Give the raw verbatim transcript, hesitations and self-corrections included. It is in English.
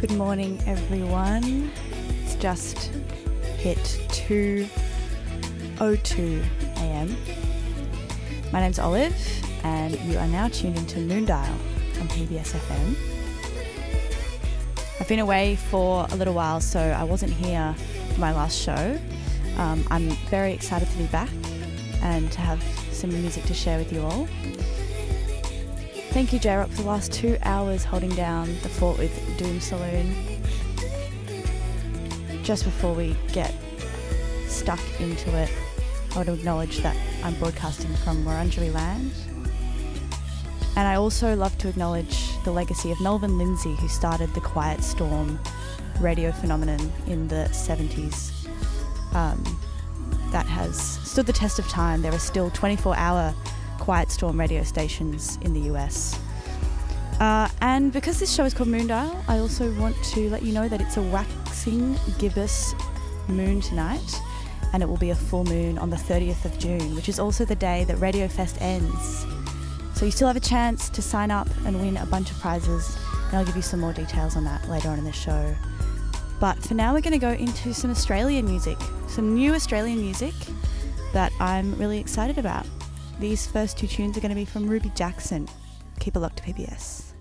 Good morning, everyone. It's just hit two oh two a m. My name's Olive, and you are now tuned into Moondial on P B S F M. I've been away for a little while, so I wasn't here for my last show. Um, I'm very excited to be back and to have some music to share with you all. Thank you, J-Rock, for the last two hours holding down the fort with Doom Saloon. Just before we get stuck into it, I want to acknowledge that I'm broadcasting from Wurundjeri land. And I also love to acknowledge the legacy of Melvin Lindsay, who started the Quiet Storm radio phenomenon in the seventies. Um, that has stood the test of time. There are still twenty-four hour Quiet Storm radio stations in the U S. Uh, and because this show is called Moondial, I also want to let you know that it's a waxing gibbous moon tonight, and it will be a full moon on the thirtieth of June, which is also the day that Radio Fest ends. So you still have a chance to sign up and win a bunch of prizes, and I'll give you some more details on that later on in the show. But for now, we're going to go into some Australian music, some new Australian music that I'm really excited about. These first two tunes are going to be from Ruby Jackson. Keep it locked to P B S.